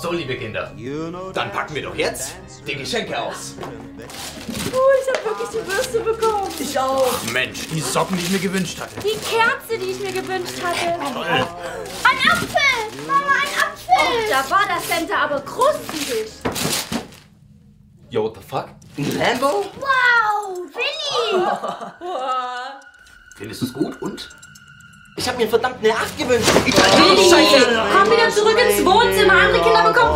So, liebe Kinder, dann packen wir doch jetzt die Geschenke aus. Ich habe wirklich die Bürste bekommen. Ich auch. Mensch, die Socken, die ich mir gewünscht hatte. Die Kerze, die ich mir gewünscht hatte. Toll. Ein Apfel! Mama, ein Apfel! Oh, da war das Center aber krustig. Yo, what the fuck? Ein Lambo? Wow, Willi! Findest du es gut und? Ich habe mir verdammt eine 8 gewünscht. Willi! Komm wieder zurück ins Wohnzimmer. Andere Kinder bekommen